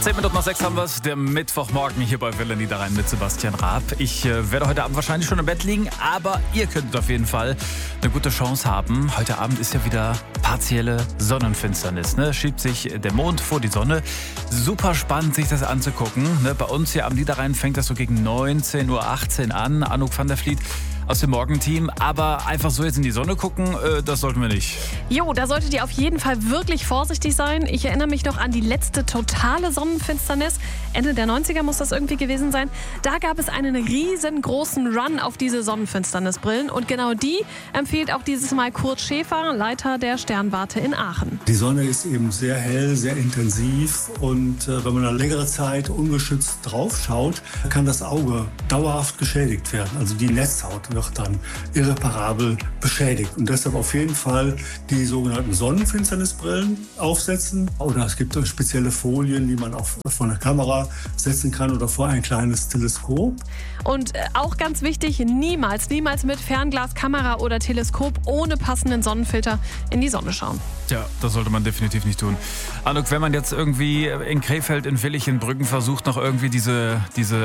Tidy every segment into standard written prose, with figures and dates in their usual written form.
10 Minuten nach 6 haben wir es, der Mittwochmorgen hier bei Welle Niederrhein mit Sebastian Raab. Ich werde heute Abend wahrscheinlich schon im Bett liegen, aber ihr könntet auf jeden Fall eine gute Chance haben. Heute Abend ist ja wieder partielle Sonnenfinsternis. Ne? Schiebt sich der Mond vor die Sonne. Super spannend, sich das anzugucken. Ne? Bei uns hier am Niederrhein fängt das so gegen 19:18 Uhr an. Anouk van der Vliet aus dem Morgenteam. Aber einfach so jetzt in die Sonne gucken, das sollten wir nicht. Jo, da solltet ihr auf jeden Fall wirklich vorsichtig sein. Ich erinnere mich noch an die letzte totale Sonnenfinsternis. Ende der 90er muss das irgendwie gewesen sein. Da gab es einen riesengroßen Run auf diese Sonnenfinsternisbrillen. Und genau die empfiehlt auch dieses Mal Kurt Schäfer, Leiter der Sternwarte in Aachen. Die Sonne ist eben sehr hell, sehr intensiv. Und wenn man eine längere Zeit ungeschützt drauf schaut, kann das Auge dauerhaft geschädigt werden. Also die Netzhaut wird dann irreparabel beschädigt. Und deshalb auf jeden Fall die sogenannten Sonnenfinsternisbrillen aufsetzen. Oder es gibt spezielle Folien, die man auch vor eine Kamera setzen kann oder vor ein kleines Teleskop. Und auch ganz wichtig, niemals mit Fernglas, Kamera oder Teleskop ohne passenden Sonnenfilter in die Sonne schauen. Ja, das sollte man definitiv nicht tun. Anouk, wenn man jetzt irgendwie in Krefeld, in Willich, in Brüggen versucht, noch irgendwie diese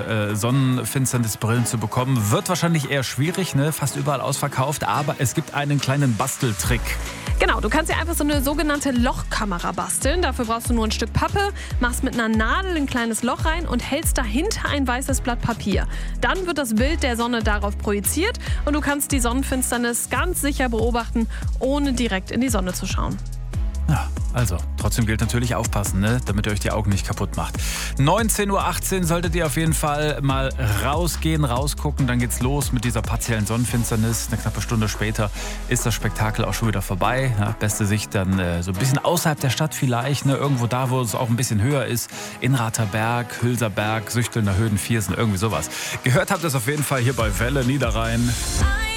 Sonnenfinsternisbrillen zu bekommen, wird wahrscheinlich eher schwierig, ne? Fast überall ausverkauft, aber es gibt einen kleinen Basteltrick. Genau, du kannst dir einfach so eine sogenannte Lochkamera basteln. Dafür brauchst du nur ein Stück Pappe, machst mit einer Nadel ein kleines Loch rein und hältst dahinter ein weißes Blatt Papier. Dann wird das Bild der Sonne darauf projiziert und du kannst die Sonnenfinsternis ganz sicher beobachten, ohne direkt in die Sonne zu schauen. Ja, also, trotzdem gilt natürlich aufpassen, ne? Damit ihr euch die Augen nicht kaputt macht. 19:18 Uhr solltet ihr auf jeden Fall mal rausgehen, rausgucken. Dann geht's los mit dieser partiellen Sonnenfinsternis. Eine knappe Stunde später ist das Spektakel auch schon wieder vorbei. Ja, beste Sicht dann so ein bisschen außerhalb der Stadt vielleicht, ne? Irgendwo da, wo es auch ein bisschen höher ist. Inrather Berg, Hülser Berg, Süchtelner Höhen, Viersen, irgendwie sowas. Gehört habt ihr es auf jeden Fall hier bei Welle Niederrhein.